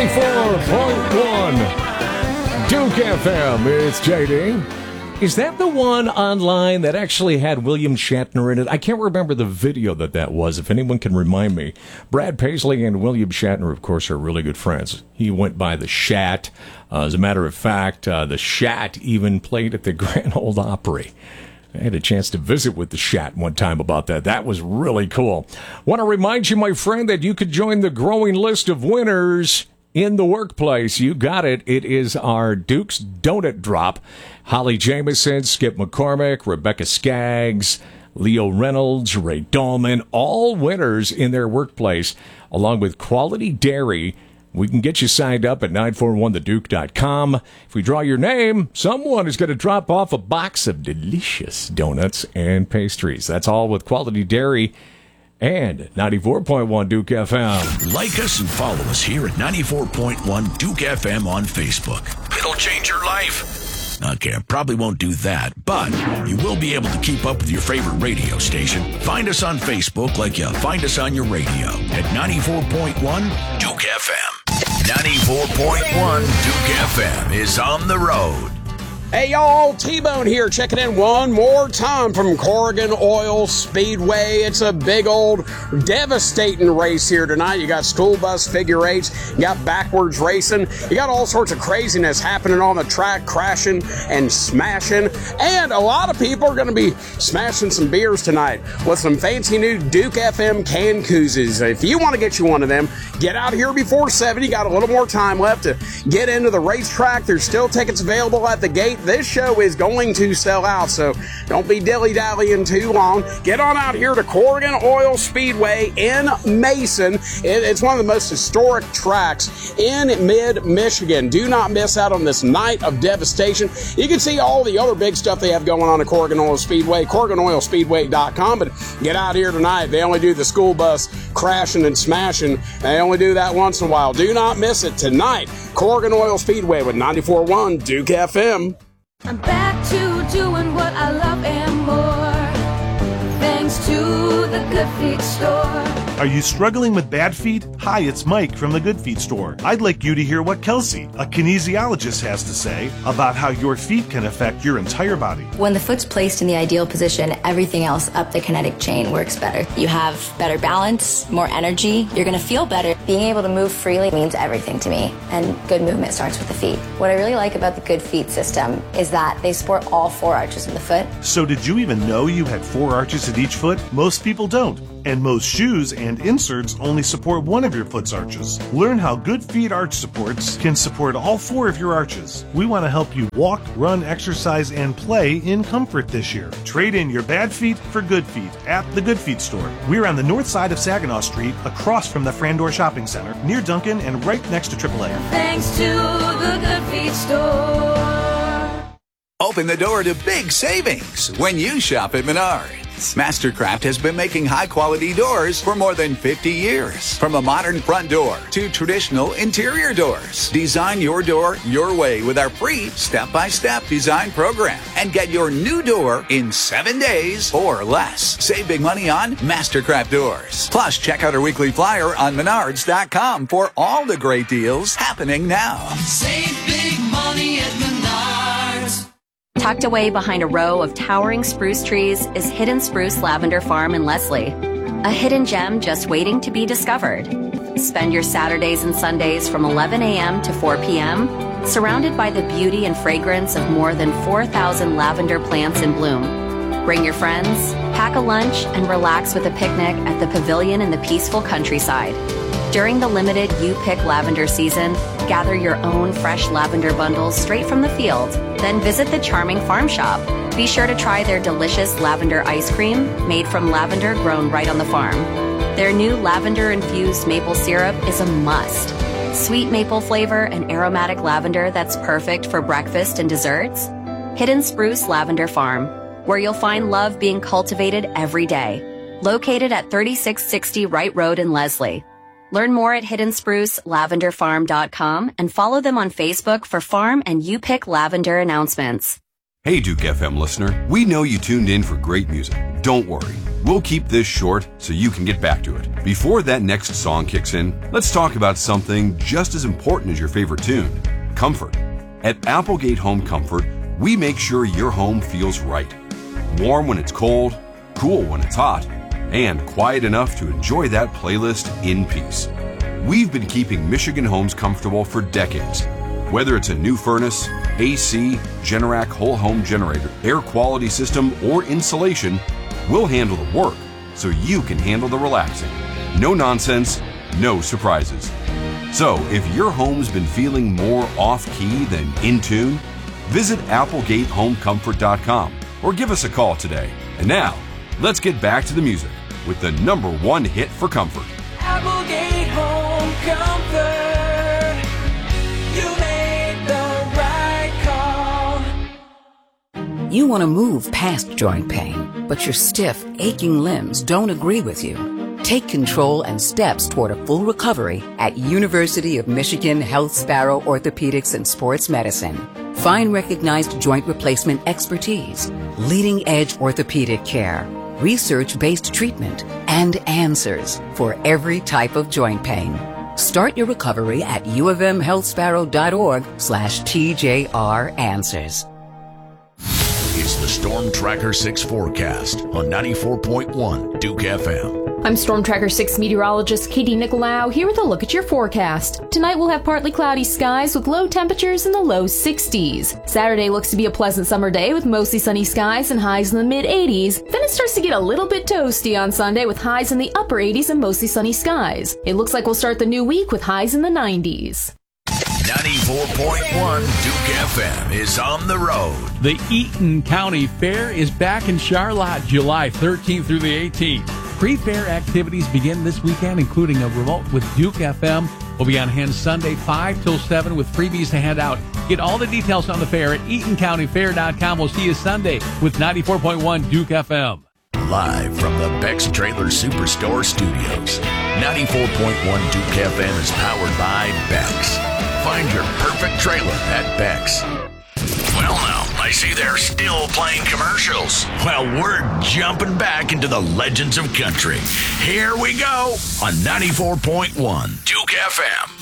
94.1 Duke FM. It's JD. Is that the one online that actually had William Shatner in it? I can't remember the video that was, if anyone can remind me. Brad Paisley and William Shatner, of course, are really good friends. He went by the Shat. As a matter of fact, the Shat even played at the Grand Ole Opry. I had a chance to visit with the Shat one time about that. That was really cool. Want to remind you, my friend, that you could join the growing list of winners in the workplace. You got it. It is our Duke's Donut Drop. Holly Jamieson, Skip McCormick, Rebecca Skaggs, Leo Reynolds, Ray Dahlman, all winners in their workplace, along with Quality Dairy. We can get you signed up at 941theduke.com. If we draw your name, someone is going to drop off a box of delicious donuts and pastries. That's all with Quality Dairy and 94.1 Duke FM. Like us and follow us here at 94.1 Duke FM on Facebook. It'll change your life. Okay, I probably won't do that, but you will be able to keep up with your favorite radio station. Find us on Facebook like you find us on your radio at 94.1 Duke FM. 94.1 Duke FM is on the road. Hey y'all, T-Bone here, checking in one more time from Corrigan Oil Speedway. It's a big old devastating race here tonight. You got school bus figure eights, you got backwards racing, you got all sorts of craziness happening on the track, crashing and smashing, and a lot of people are going to be smashing some beers tonight with some fancy new Duke FM can koozes. If you want to get you one of them, get out here before 7. You got a little more time left to get into the racetrack. There's still tickets available at the gate. This show is going to sell out, so don't be dilly-dallying too long. Get on out here to Corrigan Oil Speedway in Mason. It's one of the most historic tracks in mid-Michigan. Do not miss out on this night of devastation. You can see all the other big stuff they have going on at Corrigan Oil Speedway, CorriganOilSpeedway.com, but get out here tonight. They only do the school bus crashing and smashing. They only do that once in a while. Do not miss it tonight. Corrigan Oil Speedway with 94.1 Duke FM. I'm back to doing what I love and more, thanks to the Good Feet Store. Are you struggling with bad feet? Hi, it's Mike from the Good Feet Store. I'd like you to hear what Kelsey, a kinesiologist, has to say about how your feet can affect your entire body. When the foot's placed in the ideal position, everything else up the kinetic chain works better. You have better balance, more energy, you're going to feel better. Being able to move freely means everything to me, and good movement starts with the feet. What I really like about the Good Feet system is that they support all 4 arches of the foot. So did you even know you had 4 arches at each foot? Most people don't. And most shoes and inserts only support one of your foot's arches. Learn how Good Feet arch supports can support all 4 of your arches. We want to help you walk, run, exercise, and play in comfort this year. Trade in your bad feet for good feet at the Good Feet Store. We're on the north side of Saginaw Street, across from the Frandor Shopping Center, near Duncan and right next to AAA. Thanks to the Good Feet Store. Open the door to big savings when you shop at Menards. Mastercraft has been making high-quality doors for more than 50 years. From a modern front door to traditional interior doors. Design your door your way with our free step-by-step design program. And get your new door in 7 days or less. Save big money on Mastercraft doors. Plus, check out our weekly flyer on Menards.com for all the great deals happening now. Save big money at Menards. Tucked away behind a row of towering spruce trees is Hidden Spruce Lavender Farm in Leslie, a hidden gem just waiting to be discovered. Spend your Saturdays and Sundays from 11 a.m. to 4 p.m. surrounded by the beauty and fragrance of more than 4,000 lavender plants in bloom. Bring your friends, pack a lunch, and relax with a picnic at the pavilion in the peaceful countryside. During the limited You Pick Lavender season, gather your own fresh lavender bundles straight from the field. Then visit the charming farm shop. Be sure to try their delicious lavender ice cream made from lavender grown right on the farm. Their new lavender-infused maple syrup is a must. Sweet maple flavor and aromatic lavender that's perfect for breakfast and desserts. Hidden Spruce Lavender Farm, where you'll find love being cultivated every day. Located at 3660 Wright Road in Leslie. Learn more at hiddensprucelavenderfarm.com and follow them on Facebook for farm and You Pick Lavender announcements. Hey, Duke FM listener. We know you tuned in for great music. Don't worry. We'll keep this short so you can get back to it. Before that next song kicks in, let's talk about something just as important as your favorite tune: comfort. At Applegate Home Comfort, we make sure your home feels right. Warm when it's cold, cool when it's hot, and quiet enough to enjoy that playlist in peace. We've been keeping Michigan homes comfortable for decades. Whether it's a new furnace, AC, Generac whole home generator, air quality system, or insulation, we'll handle the work so you can handle the relaxing. No nonsense, no surprises. So if your home's been feeling more off-key than in tune, visit ApplegateHomeComfort.com or give us a call today. And now, let's get back to the music with the #1 hit for comfort. Applegate Home Comfort. You made the right call. You want to move past joint pain, but your stiff, aching limbs don't agree with you. Take control and steps toward a full recovery at University of Michigan Health Sparrow Orthopedics and Sports Medicine. Find recognized joint replacement expertise, leading-edge orthopedic care, research-based treatment, and answers for every type of joint pain. Start your recovery at ufmhealthsparrow.org/TJR Answers. It's the Storm Tracker 6 forecast on 94.1 Duke FM. I'm Storm Tracker 6 meteorologist Katie Nicolau here with a look at your forecast. Tonight we'll have partly cloudy skies with low temperatures in the low 60s. Saturday looks to be a pleasant summer day with mostly sunny skies and highs in the mid-80s. Then it starts to get a little bit toasty on Sunday with highs in the upper 80s and mostly sunny skies. It looks like we'll start the new week with highs in the 90s. 94.1 Duke FM is on the road. The Eaton County Fair is back in Charlotte, July 13th through the 18th. Pre-fair activities begin this weekend, including a remote with Duke FM. Will be on hand Sunday 5 till 7 with freebies to hand out. Get all the details on the fair at EatonCountyFair.com. We'll see you Sunday with 94.1 Duke FM. Live from the Beck's Trailer Superstore Studios. 94.1 Duke FM is powered by Beck's. Find your perfect trailer at Beck's. Well, now, I see they're still playing commercials. Well, we're jumping back into the legends of country. Here we go on 94.1 Duke FM.